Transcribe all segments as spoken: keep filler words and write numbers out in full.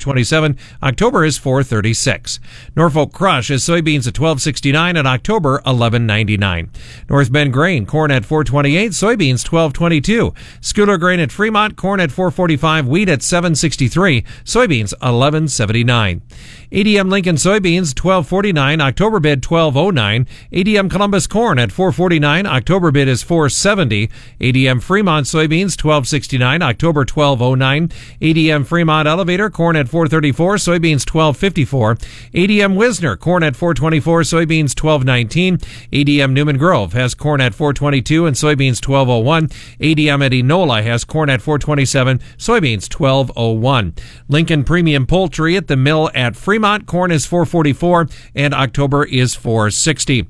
twenty-seven. October is four thirty-six. Norfolk Crush is soybeans at twelve sixty-nine, and October eleven ninety-nine. North Bend Grain, corn at four twenty-eight, soybeans twelve twenty-two. Schooler Grain at Fremont, corn at four forty-five, wheat at seven sixty-three, soybeans eleven seventy-nine. A D M Lincoln soybeans twelve forty-nine, October bid twelve oh nine. A D M Columbus corn at four forty-nine, October bid is four seventy. A D M Fremont soybeans twelve sixty-nine, October twelve oh nine. A D M Fremont Elevator corn at four thirty-four, soybeans twelve fifty-four. A D M Wisner corn at four twenty-four, soybeans twelve nineteen. A D M Newman Grove has corn at four twenty-two and soybeans twelve oh one. A D M at Enola has corn at four twenty-seven, soybeans twelve oh one. Lincoln Premium Poultry at the mill at Fremont, corn is four forty-four and October is four sixty.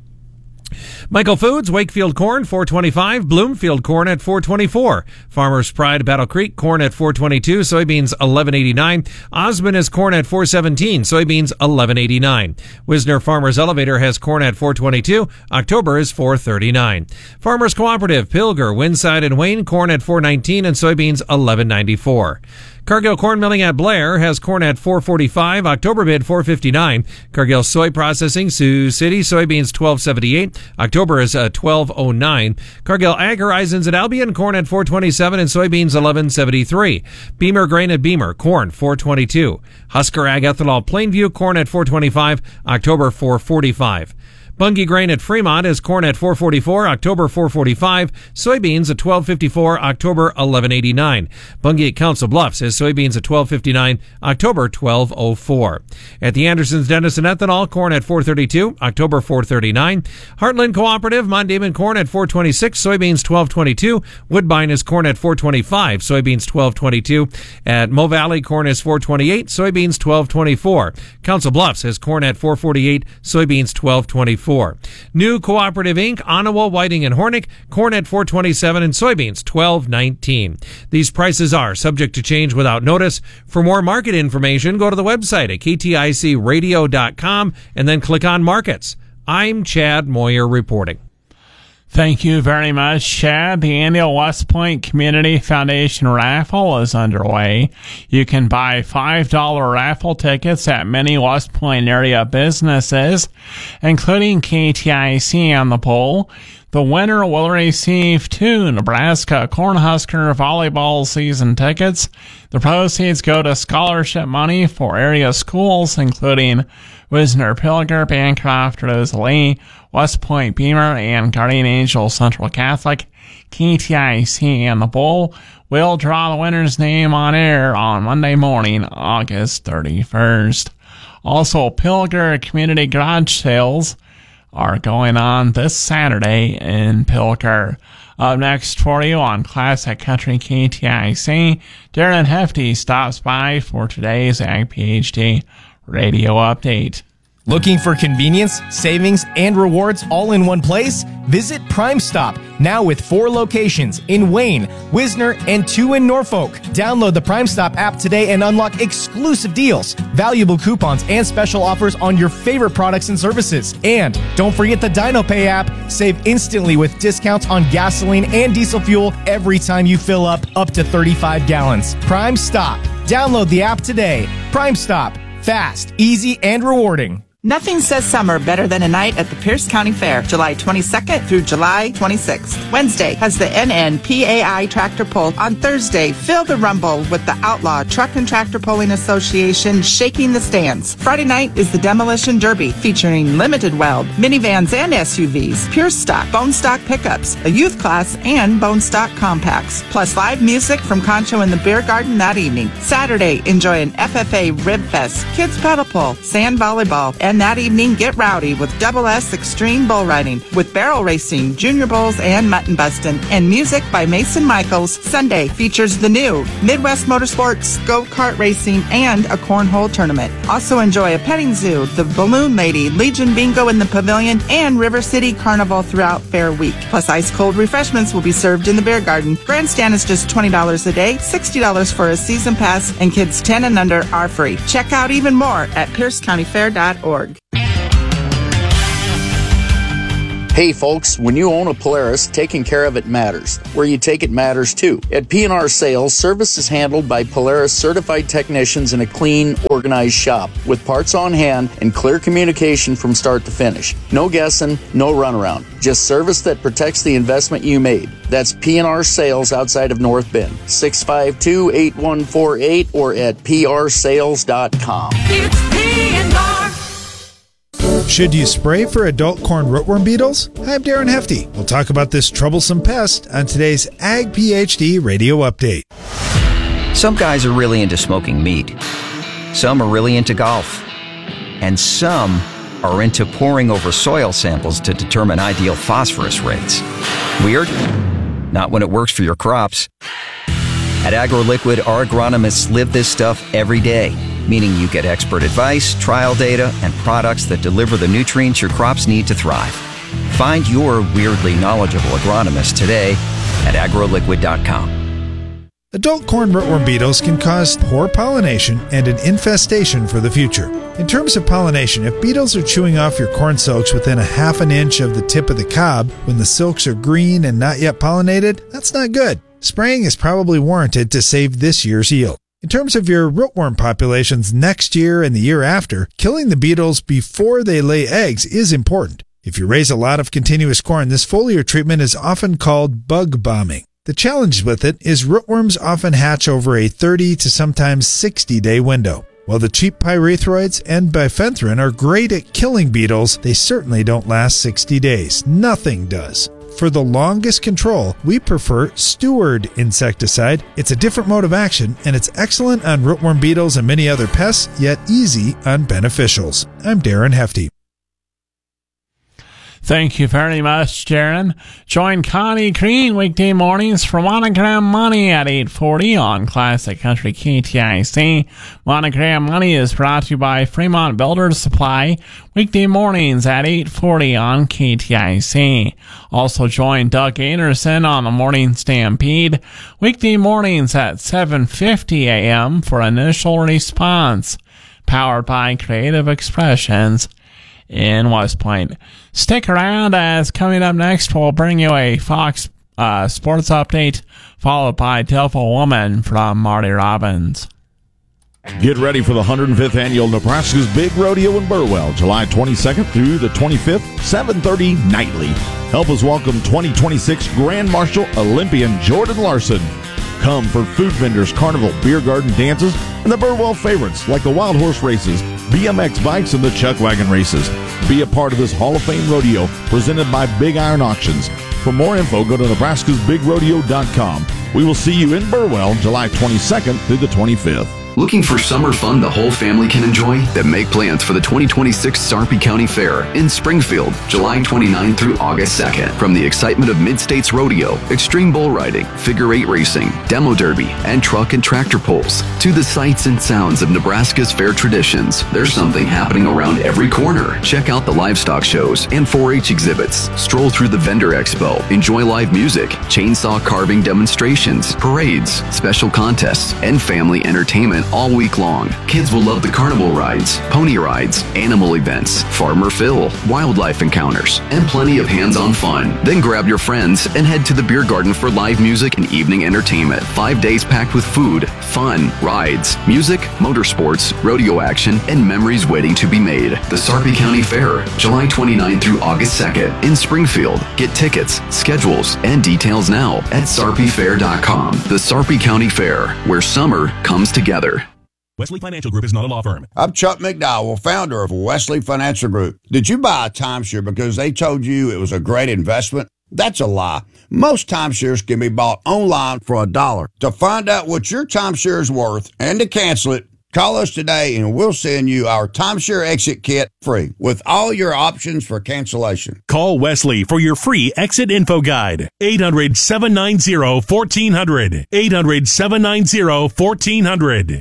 Michael Foods, Wakefield corn, four twenty-five. Bloomfield corn at four twenty-four. Farmers Pride, Battle Creek corn at four twenty-two. Soybeans eleven eighty-nine. Osmond is corn at four seventeen. Soybeans eleven eighty-nine. Wisner Farmers Elevator has corn at four twenty-two. October is four thirty-nine. Farmers Cooperative, Pilger, Winside, and Wayne corn at four nineteen and soybeans eleven ninety-four. Cargill Corn Milling at Blair has corn at four forty-five, October bid four fifty-nine. Cargill Soy Processing, Sioux City, soybeans twelve seventy-eight, October is uh, twelve oh nine. Cargill Ag Horizons at Albion, corn at four twenty-seven and soybeans eleven seventy-three. Beamer Grain at Beamer, corn four twenty-two. Husker Ag Ethanol Plainview, corn at four twenty-five, October four forty-five. Bunge Grain at Fremont is corn at four forty-four, October four forty-five. Soybeans at twelve fifty-four, October eleven eighty-nine. Bunge at Council Bluffs is soybeans at twelve fifty-nine, October twelve oh four. At the Andersons Dentist and Ethanol, corn at four thirty-two, October four thirty-nine. Heartland Cooperative, Mondayman corn at four twenty-six, soybeans twelve twenty-two. Woodbine is corn at four twenty-five, soybeans twelve twenty-two. At Mo Valley, corn is four twenty-eight, soybeans twelve twenty-four. Council Bluffs has corn at four forty-eight, soybeans twelve twenty-four. New Cooperative Incorporated, Onawa, Whiting, and Hornick, corn at four twenty-seven and soybeans twelve nineteen. These prices are subject to change without notice. For more market information, go to the website at k t i c radio dot com and then click on Markets. I'm Chad Moyer reporting. Thank you very much, Chad. The annual West Point Community Foundation raffle is underway. You can buy five dollar raffle tickets at many West Point area businesses, including K T I C on the poll. The winner will receive two Nebraska Cornhusker volleyball season tickets. The proceeds go to scholarship money for area schools, including Wisner Pilger, Bancroft, Rosalie, West Point Beamer, and Guardian Angel Central Catholic. K T I C and the bowl will draw the winner's name on air on Monday morning, August thirty-first. Also, Pilger Community Garage Sales are going on this Saturday in Pilger. Up next for you on Classic Country K T I C, Darren Hefty stops by for today's Ag PhD radio update. Looking for convenience, savings, and rewards all in one place? Visit Prime Stop, now with four locations in Wayne, Wisner, and two in Norfolk. Download the Prime Stop app today and unlock exclusive deals, valuable coupons, and special offers on your favorite products and services. And don't forget the DinoPay app. Save instantly with discounts on gasoline and diesel fuel every time you fill up up to thirty-five gallons. Prime Stop. Download the app today. Prime Stop. Fast, easy, and rewarding. Nothing says summer better than a night at the Pierce County Fair, July twenty-second through July twenty-sixth. Wednesday has the N N P A I Tractor Pull. On Thursday, feel the rumble with the Outlaw Truck and Tractor Pulling Association shaking the stands. Friday night is the Demolition Derby, featuring limited weld, minivans and S U Vs, pure stock, bone stock pickups, a youth class, and bone stock compacts. Plus live music from Concho in the Beer Garden that evening. Saturday, enjoy an F F A Rib Fest, kids paddle pull, sand volleyball, and that evening, get rowdy with Double S Extreme Bull Riding, with barrel racing, junior bulls, and mutton bustin', and music by Mason Michaels. Sunday features the new Midwest Motorsports, go-kart racing, and a cornhole tournament. Also enjoy a petting zoo, the Balloon Lady, Legion Bingo in the Pavilion, and River City Carnival throughout Fair Week. Plus ice-cold refreshments will be served in the Beer Garden. Grandstand is just twenty dollars a day, sixty dollars for a season pass, and kids ten and under are free. Check out even more at pierce county fair dot org. Hey folks, when you own a Polaris, taking care of it matters. Where you take it matters too. At P and R Sales, service is handled by Polaris certified technicians in a clean, organized shop with parts on hand and clear communication from start to finish. No guessing, no runaround. Just service that protects the investment you made. That's P and R Sales outside of North Bend. six five two, eight one four eight or at p r sales dot com. It's P and R. Should you spray for adult corn rootworm beetles? I'm Darren Hefty. We'll talk about this troublesome pest on today's Ag PhD Radio Update. Some guys are really into smoking meat. Some are really into golf. And some are into poring over soil samples to determine ideal phosphorus rates. Weird? Not when it works for your crops. At AgroLiquid, our agronomists live this stuff every day, meaning you get expert advice, trial data, and products that deliver the nutrients your crops need to thrive. Find your weirdly knowledgeable agronomist today at agro liquid dot com. Adult corn rootworm beetles can cause poor pollination and an infestation for the future. In terms of pollination, if beetles are chewing off your corn silks within a half an inch of the tip of the cob when the silks are green and not yet pollinated, that's not good. Spraying is probably warranted to save this year's yield. In terms of your rootworm populations next year and the year after, killing the beetles before they lay eggs is important. If you raise a lot of continuous corn, this foliar treatment is often called bug bombing. The challenge with it is rootworms often hatch over a thirty to sometimes sixty day window. While the cheap pyrethroids and bifenthrin are great at killing beetles, they certainly don't last sixty days. Nothing does. For the longest control, we prefer Steward insecticide. It's a different mode of action, and it's excellent on rootworm beetles and many other pests, yet easy on beneficials. I'm Darren Hefty. Thank you very much, Darren. Join Connie Green weekday mornings for Monogram Money at eight forty on Classic Country K T I C. Monogram Money is brought to you by Fremont Builders Supply, weekday mornings at eight forty on K T I C. Also join Doug Anderson on the Morning Stampede, weekday mornings at seven fifty a.m. for Initial Response, powered by Creative Expressions in West Point. Stick around, as coming up next we'll bring you a Fox uh, Sports Update, followed by Devil Woman from Marty Robbins. Get ready for the one hundred fifth Annual Nebraska's Big Rodeo in Burwell, July twenty-second through the twenty-fifth, seven thirty nightly. Help us welcome twenty twenty-six Grand Marshal Olympian Jordan Larson. Come for food vendors, carnival, beer garden dances, and the Burwell favorites like the Wild Horse races, B M X bikes, and the Chuck Wagon races. Be a part of this Hall of Fame rodeo presented by Big Iron Auctions. For more info, go to nebraskas big rodeo dot com. We will see you in Burwell, July twenty-second through the twenty-fifth. Looking for summer fun the whole family can enjoy? Then make plans for the twenty twenty-six Sarpy County Fair in Springfield, July twenty-ninth through August second. From the excitement of Mid-States Rodeo, extreme bull riding, figure eight racing, demo derby, and truck and tractor pulls, to the sights and sounds of Nebraska's fair traditions, there's something happening around every corner. Check out the livestock shows and four H exhibits. Stroll through the vendor expo. Enjoy live music, chainsaw carving demonstrations, parades, special contests, and family entertainment all week long. Kids will love the carnival rides, pony rides, animal events, Farmer Phil, wildlife encounters, and plenty of hands-on fun. Then grab your friends and head to the beer garden for live music and evening entertainment. Five days packed with food, fun, rides, music, motorsports, rodeo action, and memories waiting to be made. The Sarpy County Fair, July twenty-ninth through August second in Springfield. Get tickets, schedules, and details now at sarpy fair dot com. The Sarpy County Fair, where summer comes together. Wesley Financial Group is not a law firm. I'm Chuck McDowell, founder of Wesley Financial Group. Did you buy a timeshare because they told you it was a great investment? That's a lie. Most timeshares can be bought online for a dollar. To find out what your timeshare is worth and to cancel it, call us today and we'll send you our timeshare exit kit free with all your options for cancellation. Call Wesley for your free exit info guide. eight hundred, seven nine zero, one four zero zero. eight hundred, seven nine zero, one four zero zero.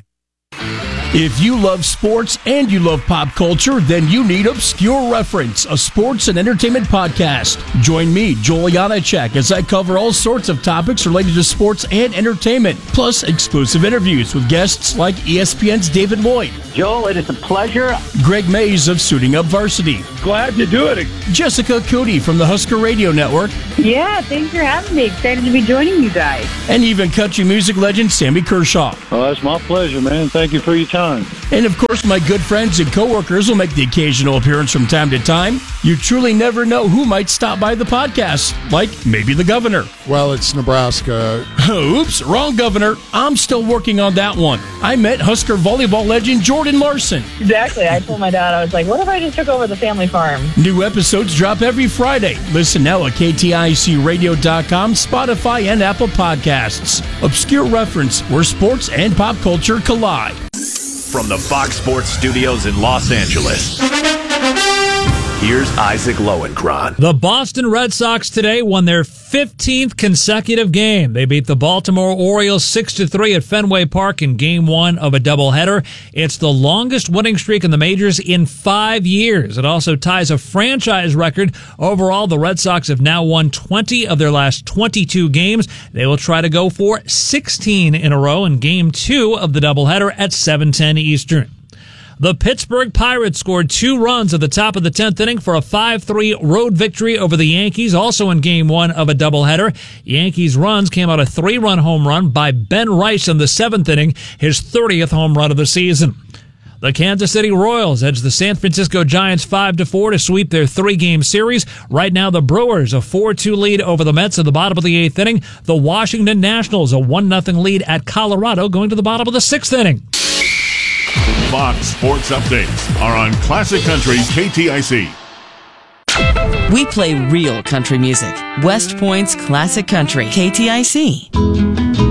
If you love sports and you love pop culture, then you need Obscure Reference, a sports and entertainment podcast. Join me, Joel Janacek, as I cover all sorts of topics related to sports and entertainment, plus exclusive interviews with guests like E S P N's David Lloyd. Joel, it is a pleasure. Greg Mays of Suiting Up Varsity. glad to do it. Jessica Cootie from the Husker Radio Network. Yeah, thanks for having me. Excited to be joining you guys. And even country music legend Sammy Kershaw. Well, that's my pleasure, man. Thank you for your time. And of course, my good friends and coworkers will make the occasional appearance from time to time. You truly never know who might stop by the podcast, like maybe the governor. Well, it's Nebraska. Oops, wrong governor. I'm still working on that one. I met Husker volleyball legend Jordan Larson. Exactly. I told my dad, I was like, what if I just took over the family farm? New episodes drop every Friday. Listen now at K T I C radio dot com, Spotify, and Apple Podcasts. Obscure Reference, where sports and pop culture collide. From the Fox Sports Studios in Los Angeles, here's Isaac Lowenkron. The Boston Red Sox today won their fifteenth consecutive game. They beat the Baltimore Orioles six to three at Fenway Park in game one of a doubleheader. It's the longest winning streak in the majors in five years. It also ties a franchise record. Overall, the Red Sox have now won twenty of their last twenty-two games. They will try to go for sixteen in a row in game two of the doubleheader at seven ten Eastern. The Pittsburgh Pirates scored two runs at the top of the tenth inning for a five three road victory over the Yankees, also in game one of a doubleheader. Yankees runs came out a three-run home run by Ben Rice in the seventh inning, his thirtieth home run of the season. The Kansas City Royals edged the San Francisco Giants five to four to sweep their three-game series. Right now, the Brewers a four two lead over the Mets at the bottom of the eighth inning. The Washington Nationals a one nothing lead at Colorado going to the bottom of the sixth inning. Fox Sports Updates are on Classic Country K T I C. We play real country music. West Point's Classic Country, K T I C.